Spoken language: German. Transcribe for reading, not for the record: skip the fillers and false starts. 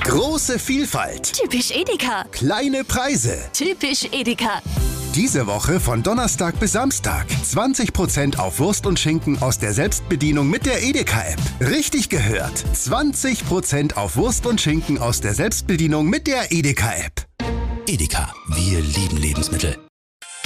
Große Vielfalt. Typisch Edeka. Kleine Preise. Typisch Edeka. Diese Woche von Donnerstag bis Samstag. 20% auf Wurst und Schinken aus der Selbstbedienung mit der Edeka-App. Richtig gehört. 20% auf Wurst und Schinken aus der Selbstbedienung mit der Edeka-App. Edeka, wir lieben Lebensmittel.